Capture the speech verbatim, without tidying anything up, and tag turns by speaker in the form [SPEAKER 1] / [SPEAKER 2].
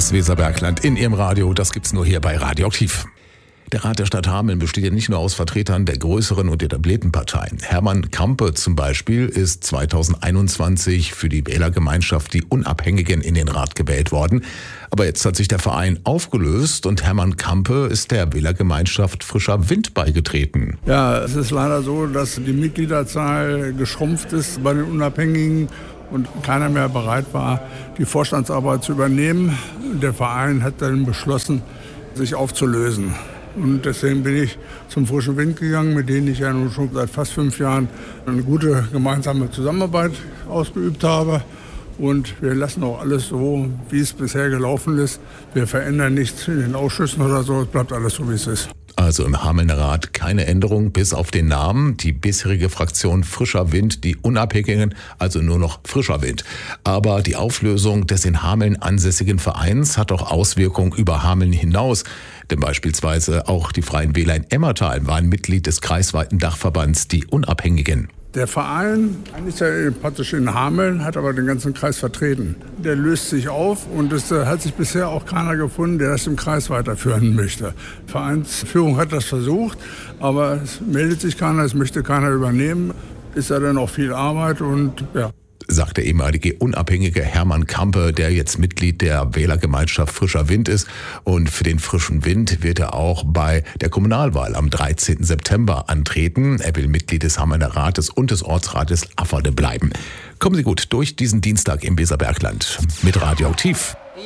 [SPEAKER 1] Das Weserbergland in Ihrem Radio, das gibt's nur hier bei Radioaktiv. Der Rat der Stadt Hameln besteht ja nicht nur aus Vertretern der größeren und etablierten Parteien. Hermann Kampe zum Beispiel ist zweitausendeinundzwanzig für die Wählergemeinschaft Die Unabhängigen in den Rat gewählt worden. Aber jetzt hat sich der Verein aufgelöst und Hermann Kampe ist der Wählergemeinschaft Frischer Wind beigetreten.
[SPEAKER 2] Ja, es ist leider so, dass die Mitgliederzahl geschrumpft ist bei den Unabhängigen und keiner mehr bereit war, die Vorstandsarbeit zu übernehmen. Der Verein hat dann beschlossen, sich aufzulösen. Und deswegen bin ich zum Frischen Wind gegangen, mit denen ich ja nun schon seit fast fünf Jahren eine gute gemeinsame Zusammenarbeit ausgeübt habe. Und wir lassen auch alles so, wie es bisher gelaufen ist. Wir verändern nichts in den Ausschüssen oder so, es bleibt alles so, wie es ist.
[SPEAKER 1] Also im Hamelner Rat keine Änderung bis auf den Namen. Die bisherige Fraktion Frischer Wind, die Unabhängigen, also nur noch Frischer Wind. Aber die Auflösung des in Hameln ansässigen Vereins hat auch Auswirkungen über Hameln hinaus. Denn beispielsweise auch die Freien Wähler in Emmertal waren Mitglied des kreisweiten Dachverbands Die Unabhängigen.
[SPEAKER 2] Der Verein ist ja praktisch in Hameln, hat aber den ganzen Kreis vertreten. Der löst sich auf und es hat sich bisher auch keiner gefunden, der das im Kreis weiterführen möchte. Die Vereinsführung hat das versucht, aber es meldet sich keiner, es möchte keiner übernehmen. Ist ja dann auch viel Arbeit und ja.
[SPEAKER 1] Sagt der ehemalige Unabhängige Hermann Kampe, der jetzt Mitglied der Wählergemeinschaft Frischer Wind ist. Und für den Frischen Wind wird er auch bei der Kommunalwahl am dreizehnten September antreten. Er will Mitglied des Hamelner Rates und des Ortsrates Afferde bleiben. Kommen Sie gut durch diesen Dienstag im Weserbergland mit Radioaktiv.